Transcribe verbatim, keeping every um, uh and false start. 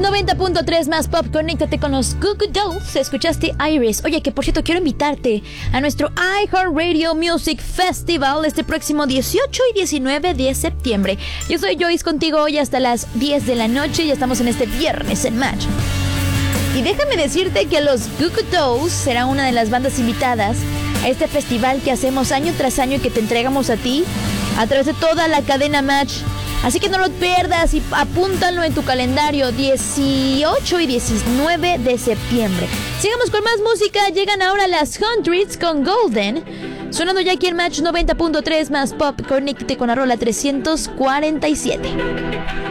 noventa punto tres más pop, conéctate con los Goo Goo Dolls. Escuchaste Iris. Oye, que por cierto quiero invitarte a nuestro iHeartRadio Music Festival este próximo dieciocho y diecinueve de septiembre. Yo soy Joyce contigo hoy hasta las diez de la noche. Ya estamos en este viernes en Match. Y déjame decirte que los Goo Goo Dolls será una de las bandas invitadas a este festival que hacemos año tras año y que te entregamos a ti a través de toda la cadena Match. Así que no lo pierdas y apúntalo en tu calendario, dieciocho y diecinueve de septiembre. Sigamos con más música. Llegan ahora las Hundreds con Golden. Sonando ya aquí en Match noventa punto tres más pop. Conéctate con la rola trescientos cuarenta y siete.